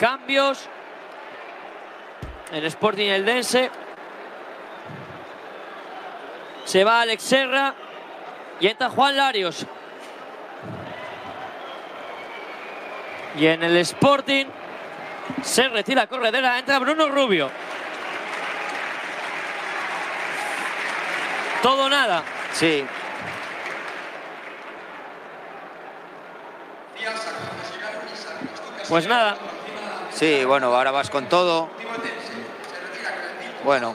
cambios en Sporting Eldense. Se va Alex Serra y entra Juan Larios. Y en el Sporting se retira Corredera, entra Bruno Rubio. Todo o nada. Sí. Pues nada. Sí, bueno, ahora vas con todo. Bueno.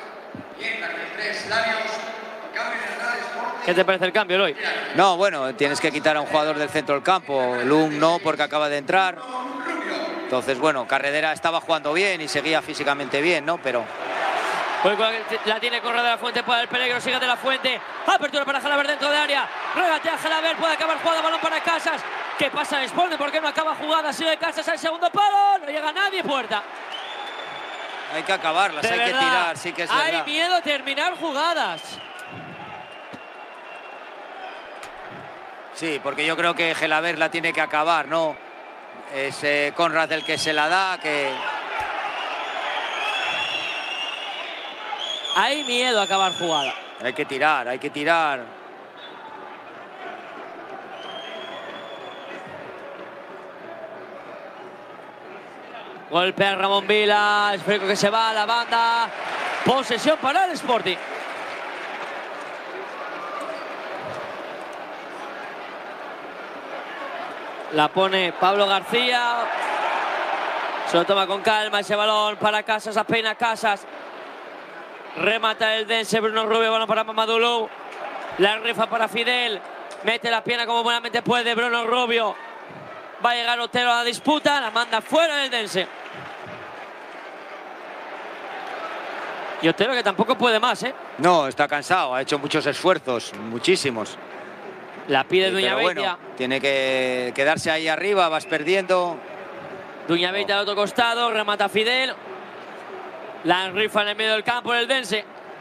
¿Qué te parece el cambio, Eloy? No, bueno, tienes que quitar a un jugador del centro del campo. Lung no, porque acaba de entrar. Entonces, bueno, Carredera estaba jugando bien y seguía físicamente bien, ¿no? Pero... Pues la tiene Correa de la Fuente, puede el peligro, sigue de la Fuente. Apertura para Gelaber dentro de área. Regatea Gelaber, puede acabar jugada, balón para Casas. ¿Qué pasa en Sporting? ¿Por qué no acaba jugada? Sigue Casas al segundo palo. No llega nadie, puerta. Hay que acabarlas, hay que tirar, sí que es verdad. Hay miedo a terminar jugadas. Sí, porque yo creo que Gelaber la tiene que acabar, ¿no? Es Conrad el que se la da, que... Hay miedo a acabar jugada. Hay que tirar, hay que tirar. Golpea Ramón Vila, esférico que se va a la banda. Posesión para el Sporting. La pone Pablo García. Se lo toma con calma ese balón para Casas, apenas Casas. Remata el Dense, Bruno Rubio, balón para Mamadou. La rifa para Fidel. Mete la pierna como buenamente puede Bruno Rubio. Va a llegar Otero a la disputa, la manda fuera del Dense. Y Otero que tampoco puede más, ¿eh? No, está cansado, ha hecho muchos esfuerzos, muchísimos. La pide Duña Bueno, tiene que quedarse ahí arriba, vas perdiendo. Duña Beitia al otro costado, remata Fidel. La rifa en el medio del campo del Dense.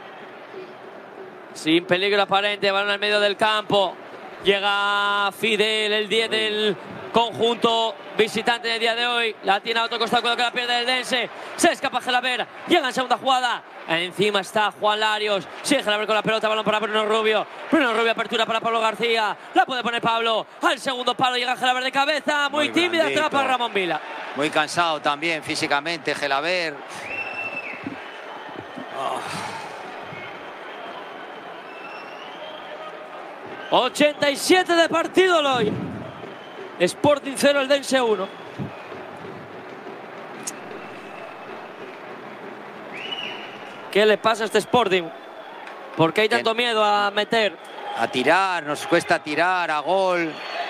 Sin peligro aparente, balón al medio del campo. Llega Fidel, el 10 del conjunto visitante del día de hoy. La tiene al otro costado cuando la pierde el Dense. Se escapa Gelaber. Llega en segunda jugada. Encima está Juan Larios. Sigue Gelaber con la pelota. Balón para Bruno Rubio. Bruno Rubio, apertura para Pablo García. La puede poner Pablo. Al segundo palo llega Gelaber de cabeza. Muy tímida. Blandito. Atrapa Ramón Vila. Muy cansado también físicamente Gelaber. Oh. 87 de partido hoy. Sporting 0, el Dense 1. ¿Qué le pasa a este Sporting? ¿Por qué hay tanto miedo a meter? A tirar, nos cuesta tirar, a gol.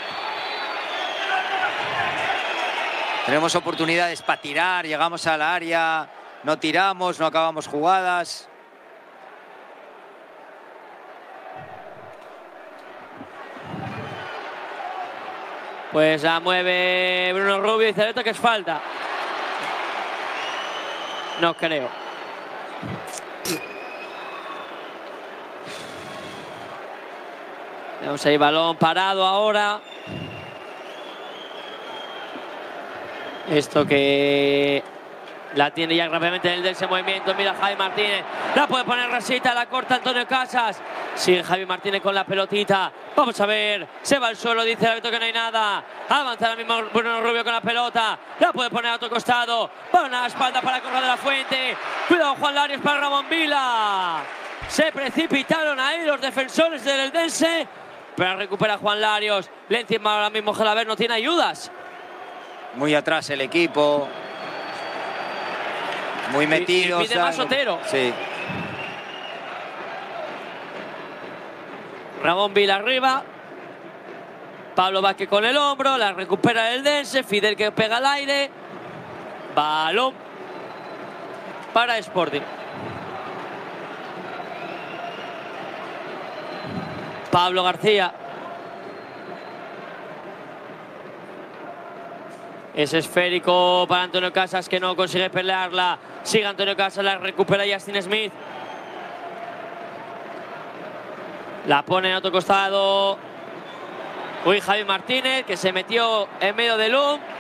Tenemos oportunidades para tirar, llegamos al área, no tiramos, no acabamos jugadas. Pues la mueve Bruno Rubio y dice que es falta. No creo. Tenemos ahí balón parado ahora. Esto que la tiene ya rápidamente el Dense movimiento. Mira Javi Martínez. La puede poner Rasita, la corta Antonio Casas. Sigue Javi Martínez con la pelotita. Vamos a ver. Se va al suelo, dice el árbitro que no hay nada. Avanza ahora mismo Bruno Rubio con la pelota. La puede poner a otro costado. Va a la espalda para Correa de la Fuente. Cuidado Juan Larios para Ramón Vila. Se precipitaron ahí los defensores del Eldense. Pero recupera Juan Larios. Le encima ahora mismo Gelaber no tiene ayudas. Muy atrás el equipo. Muy metidos. Y pide más Otero. Sí. Ramón Vila arriba. Pablo Vázquez con el hombro. La recupera el Dense. Fidel que pega al aire. Balón para Sporting. Pablo García. Es esférico para Antonio Casas que no consigue pelearla. Sigue Antonio Casas, la recupera Justin Smith. La pone en otro costado. Uy, Javi Martínez que se metió en medio de Lum.